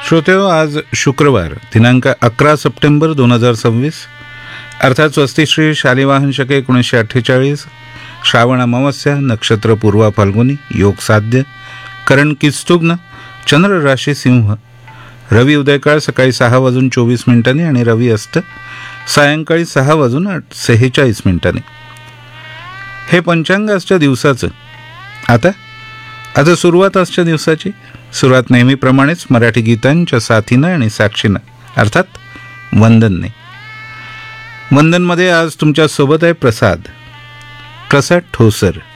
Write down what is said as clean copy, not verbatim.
श्रोतेहो, आज शुक्रवार दिनांक 11 सप्टेंबर 2026 अर्थात स्वस्ती श्री शालिवाहन शके 1948, श्रावण अमावस्या, नक्षत्र पूर्वा फाल्गुनी, योग साध्य, करण किस्तुग्न, चंद्र राशी सिंह, रवी उदयकाळ सकाळी 6:24 आणि रवी अस्त सायंकाळी 6:46. हे पंचांग आजच्या दिवसाचं. आता सुरुवात आजच्या दिवसाची. सुरुवात नेहमीप्रमाणेच मराठी गीतांच्या साथीनं आणि साक्षीनं अर्थात वंदनने. वंदनमध्ये आज तुमच्या सोबत आहे प्रसाद ठोसर.